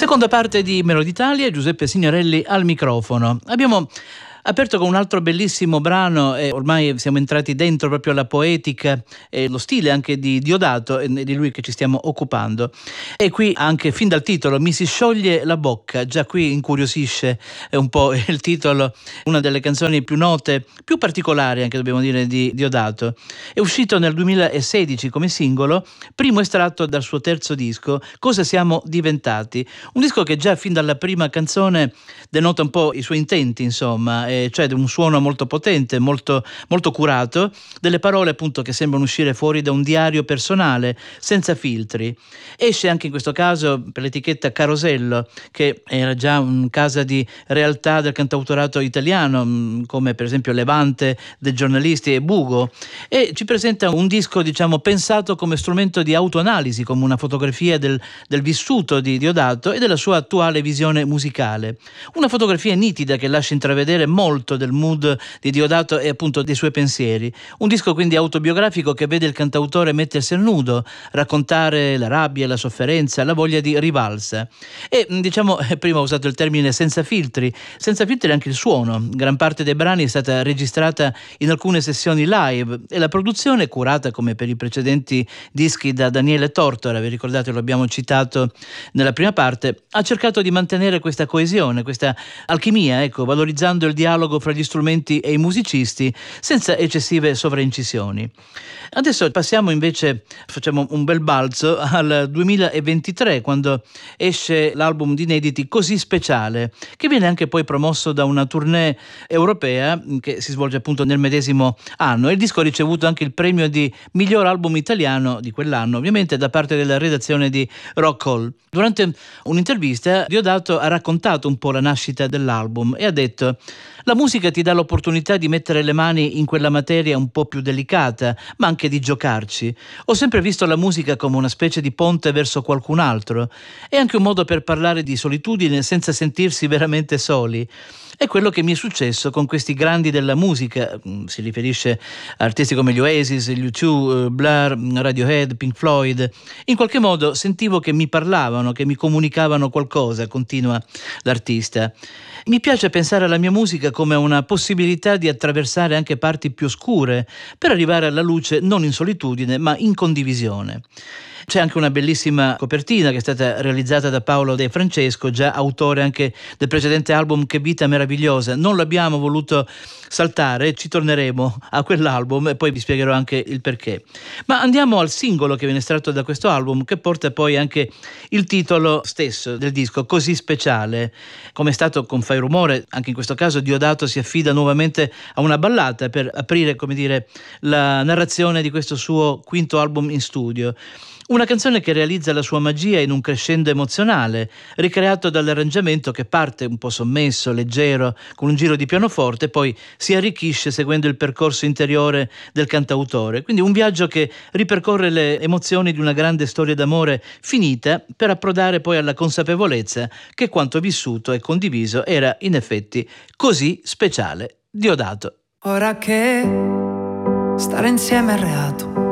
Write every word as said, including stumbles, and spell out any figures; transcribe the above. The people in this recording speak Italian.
Seconda parte di Melody Italia, Giuseppe Signorelli al microfono. Abbiamo aperto con un altro bellissimo brano e ormai siamo entrati dentro proprio la poetica e lo stile anche di Diodato e di lui che ci stiamo occupando. E qui anche fin dal titolo Mi si scioglie la bocca, già qui incuriosisce un po' il titolo, una delle canzoni più note, più particolari anche dobbiamo dire di Diodato. È uscito nel duemilasedici come singolo, primo estratto dal suo terzo disco, Cosa siamo diventati? Un disco che già fin dalla prima canzone denota un po' i suoi intenti, insomma, cioè un suono molto potente, molto, molto curato, delle parole appunto che sembrano uscire fuori da un diario personale, senza filtri. Esce anche in questo caso per l'etichetta Carosello, che era già un casa di realtà del cantautorato italiano, come per esempio Levante dei giornalisti e Bugo, e ci presenta un disco diciamo pensato come strumento di autoanalisi, come una fotografia del, del vissuto di Diodato e della sua attuale visione musicale. Una fotografia nitida che lascia intravedere molto del mood di Diodato e appunto dei suoi pensieri. Un disco quindi autobiografico che vede il cantautore mettersi a nudo, raccontare la rabbia, la sofferenza, la voglia di rivalsa. E diciamo, prima ho usato il termine senza filtri, senza filtri anche il suono. Gran parte dei brani è stata registrata in alcune sessioni live e la produzione, curata come per i precedenti dischi da Daniele Tortora, vi ricordate lo abbiamo citato nella prima parte, ha cercato di mantenere questa coesione, questa alchimia, ecco, valorizzando il dialogo fra gli strumenti e i musicisti senza eccessive sovraincisioni. Adesso passiamo invece, facciamo un bel balzo al duemilaventitré, quando esce l'album di inediti Così speciale, che viene anche poi promosso da una tournée europea che si svolge appunto nel medesimo anno. Il disco ha ricevuto anche il premio di miglior album italiano di quell'anno, ovviamente da parte della redazione di Rock Hall. Durante un'intervista Diodato ha raccontato un po' la nascita dell'album e ha detto: la musica ti dà l'opportunità di mettere le mani in quella materia un po' più delicata, ma anche di giocarci. Ho sempre visto la musica come una specie di ponte verso qualcun altro. È anche un modo per parlare di solitudine senza sentirsi veramente soli. È quello che mi è successo con questi grandi della musica, si riferisce a artisti come gli Oasis, gli U due, Blur, Radiohead, Pink Floyd. In qualche modo sentivo che mi parlavano, che mi comunicavano qualcosa, continua l'artista. Mi piace pensare alla mia musica come una possibilità di attraversare anche parti più oscure per arrivare alla luce non in solitudine ma in condivisione. C'è anche una bellissima copertina che è stata realizzata da Paolo De Francesco, già autore anche del precedente album Che vita meravigliosa. Non l'abbiamo voluto saltare, ci torneremo a quell'album e poi vi spiegherò anche il perché. Ma andiamo al singolo che viene estratto da questo album, che porta poi anche il titolo stesso del disco, Così speciale. Come è stato con Fai rumore, anche in questo caso Diodato si affida nuovamente a una ballata per aprire, come dire, la narrazione di questo suo quinto album in studio. Una canzone che realizza la sua magia in un crescendo emozionale, ricreato dall'arrangiamento che parte un po' sommesso, leggero, con un giro di pianoforte, poi si arricchisce seguendo il percorso interiore del cantautore. Quindi un viaggio che ripercorre le emozioni di una grande storia d'amore finita per approdare poi alla consapevolezza che quanto vissuto e condiviso era in effetti così speciale. Diodato. Ora che stare insieme è reato,